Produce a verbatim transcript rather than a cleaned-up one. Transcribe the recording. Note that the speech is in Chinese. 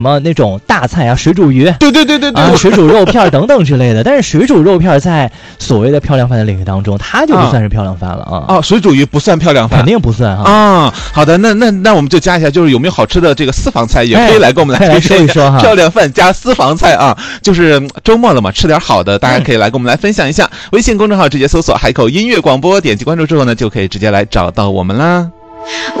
么那种大菜啊，水煮鱼， 对对对对对， 啊，水煮肉片等等之类的。但是水煮肉片在所谓的漂亮饭的领域当中，它就不算是漂亮饭了啊。 哦，水煮鱼不算漂亮饭， 肯定不算哈。 啊，好的，那那那我们就加一下，就是有没有好吃的这个私房菜，也可以来跟我们来来说一说哈。 漂亮饭加私房菜啊，就是周末了嘛，吃点好的，大家可以来跟我们来分享一下。嗯、微信公众号直接搜索海口音乐广播，点击关注之后呢，就可以直接来找到我们啦。